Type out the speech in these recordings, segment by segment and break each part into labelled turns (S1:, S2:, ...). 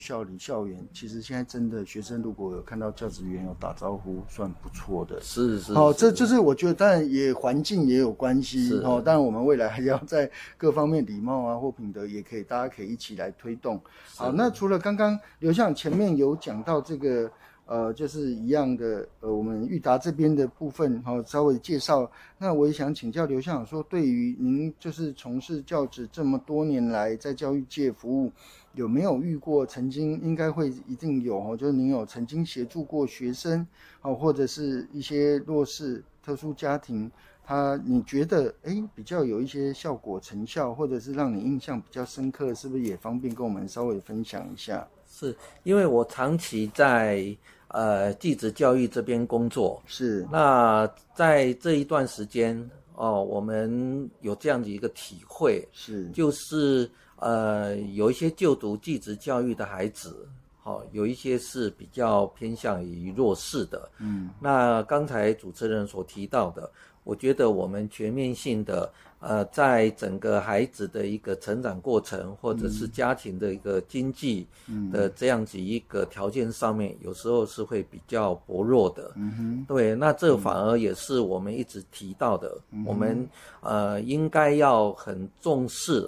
S1: 校园，其实现在真的学生如果有看到教职员有打招呼，算不错的。好，这就是我觉得，当然也环境也有关系。当然我们未来还要在各方面礼貌啊或品德也可以，大家可以一起来推动。好，那除了刚刚刘校长前面有讲到这个。就是一样的，我们育达这边的部分，稍微介绍。那我也想请教刘校长说，对于您就是从事教职这么多年来，在教育界服务，有没有遇过曾经应该会一定有，就是您有曾经协助过学生，或者是一些弱势特殊家庭，你觉得比较有一些效果成效，或者是让你印象比较深刻，是不是也方便跟我们稍微分享一下？
S2: 是因为我长期在技职教育这边工作，
S1: 是。
S2: 那在这一段时间我们有这样的一个体会，
S1: 是
S2: 就是有一些就读技职教育的孩子，有一些是比较偏向于弱势的。那刚才主持人所提到的，我觉得我们全面性的在整个孩子的一个成长过程，或者是家庭的一个经济的这样子一个条件上面，有时候是会比较薄弱的。对，那这反而也是我们一直提到的，我们应该要很重视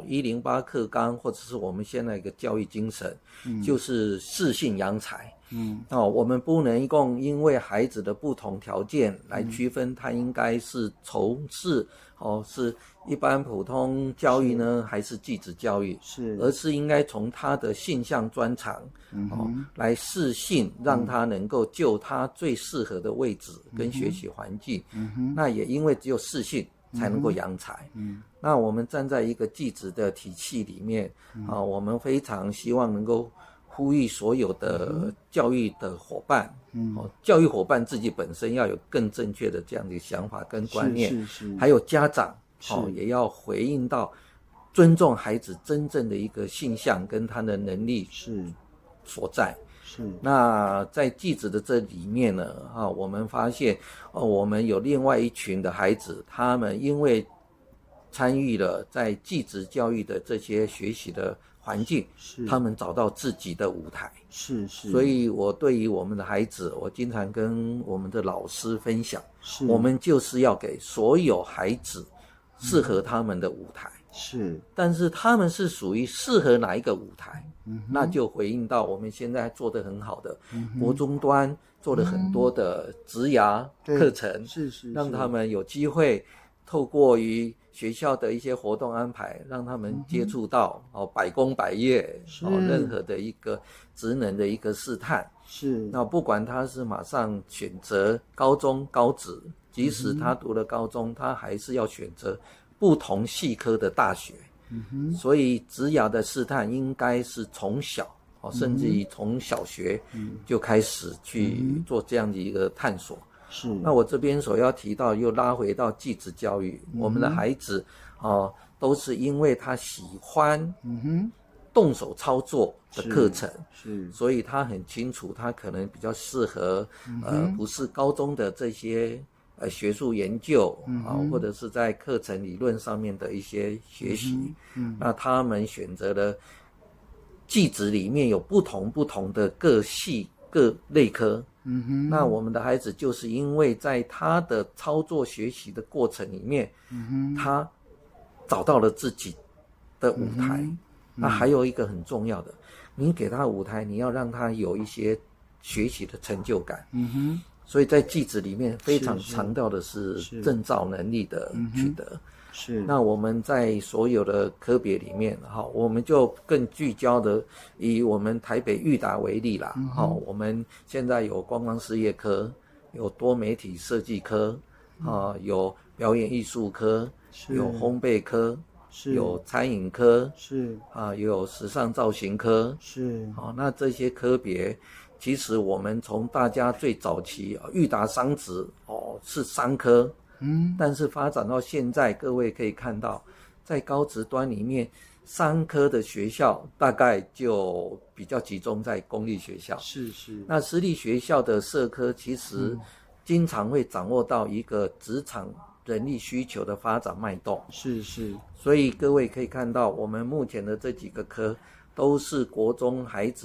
S2: 108课纲，或者是我们现在一个教育精神，就是适性扬才。我们不能因为孩子的不同条件来区分他应该是从事是一般普通教育呢，还是技职教育，而是应该从他的性向专长来适性，让他能够就他最适合的位置跟学习环境。那也因为只有适性才能够扬才。那我们站在一个技职的体系里面我们非常希望能够呼吁所有的教育的伙伴，教育伙伴自己本身要有更正确的这样的想法跟观念，还有家长也要回应到尊重孩子真正的一个性向跟他的能力所在。那在技职的这里面呢我们发现我们有另外一群的孩子，他们因为参与了在技职教育的这些学习的环境，他们找到自己的舞台。所以我对于我们的孩子，我经常跟我们的老师分享，我们就是要给所有孩子适合他们的舞台。但是他们是属于适合哪一个舞台，那就回应到我们现在做得很好的国中端做了很多的职涯课程，让他们有机会透过于学校的一些活动安排，让他们接触到百工百业任何的一个职能的一个试探。那不管他是马上选择高中高职，即使他读了高中，他还是要选择不同系科的大学。所以职涯的试探应该是从小甚至于从小学就开始去做这样的一个探索。那我这边所要提到又拉回到技职教育，我们的孩子都是因为他喜欢动手操作的课程，所以他很清楚他可能比较适合不是高中的这些学术研究或者是在课程理论上面的一些学习。那他们选择了技职里面有不同的各系各类科。那我们的孩子就是因为在他的操作学习的过程里面他找到了自己的舞台。那还有一个很重要的，你给他舞台，你要让他有一些学习的成就感。所以在技职里面非常强调的是证照能力的取得。那我们在所有的科别里面我们就更聚焦的以我们台北育达为例啦。我们现在有观光事业科，有多媒体设计科有表演艺术科，有烘焙科，有餐饮科，有时尚造型科。那这些科别其实我们从大家最早期育达商职是商科，但是发展到现在，各位可以看到在高职端里面商科的学校大概就比较集中在公立学校。那私立学校的社科其实经常会掌握到一个职场人力需求的发展脉动。所以各位可以看到我们目前的这几个科都是国中孩子